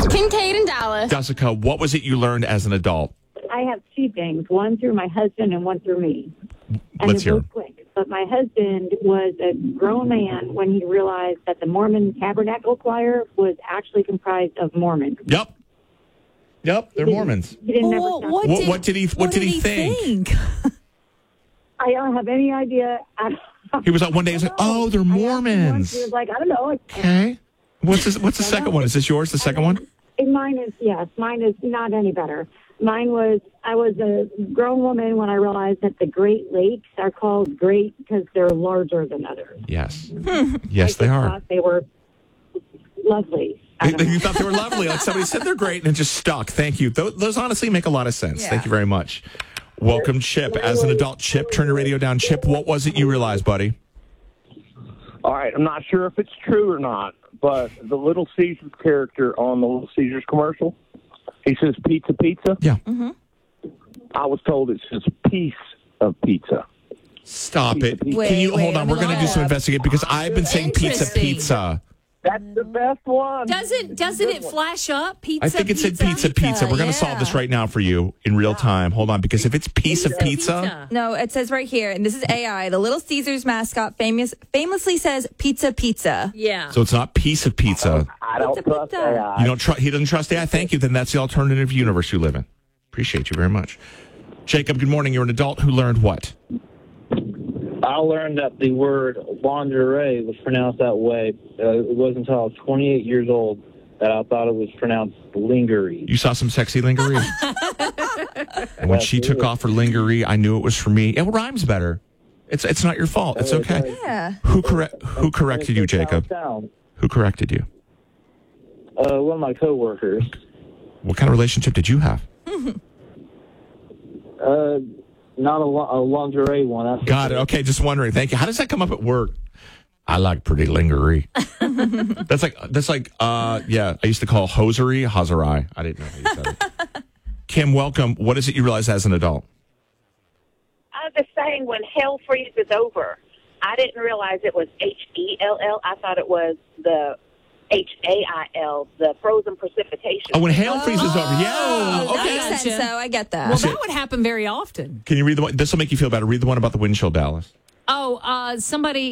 Kincaid and Dallas. Jessica, what was it you learned as an adult? I have two things, one through my husband and one through me. And Let's they're hear. both quick. But my husband was a grown man when he realized that the Mormon Tabernacle Choir was actually comprised of Mormons. Yep, they're Mormons. He didn't Well, never What did he think? I don't have any idea. He was like, one day, he was like, oh, they're Mormons. He was like, I don't know. Okay. What's the second one? Is this yours, the second one? And mine is, yes, mine is not any better. Mine was, I was a grown woman when I realized that the Great Lakes are called great because they're larger than others. Yes. Yes, they are. They were lovely. You thought they were lovely. Like somebody said they're great and it just stuck. Thank you. Those honestly make a lot of sense. Yeah. Thank you very much. Welcome, Chip. As an adult, Chip, turn your radio down. Chip, what was it you realized, buddy? All right, I'm not sure if it's true or not, but the Little Caesars character on the Little Caesars commercial, he says pizza, pizza. Yeah. Mm-hmm. I was told it says piece of pizza. Stop it. Wait, Can you wait, hold on? let We're me going to do look some it up. investigating because I've been saying pizza, Interesting. pizza. That's the best one. Doesn't it flash up? Pizza. I think it said pizza, pizza. We're going to solve this right now for you in real time. Hold on, because if it's piece of pizza, No, it says right here, and this is AI. The Little Caesars mascot famously says pizza, pizza. Yeah. so it's not piece of pizza. I don't Pizza, trust pizza. AI. You don't trust. He doesn't trust AI. Thank you. Then that's the alternative universe you live in. Appreciate you very much, Jacob. Good morning. You're an adult who learned what? I learned that the word lingerie was pronounced that way. It wasn't until I was 28 years old that I thought it was pronounced lingerie. You saw some sexy lingerie. And when she took off her lingerie, I knew it was for me. It rhymes better. It's not your fault. It's okay. Yeah. Who corrected you, Jacob? Who corrected you? One of my coworkers. What kind of relationship did you have? Not a lingerie one. That's Got it. Okay, just wondering. Thank you. How does that come up at work? I like pretty lingerie. that's like yeah, I used to call hosiery hosiery. I didn't know how you said it. Kim, welcome. What is it you realize as an adult? I was just saying, when hell freezes over, I didn't realize it was H-E-L-L. I thought it was the H-A-I-L, the frozen precipitation. Oh, when hail freezes over. Yeah. That Okay. makes sense, Gotcha. so I get that. Well, that would happen very often. Can you read the one? This will make you feel better. Read the one about the wind chill, Dallas. Oh, somebody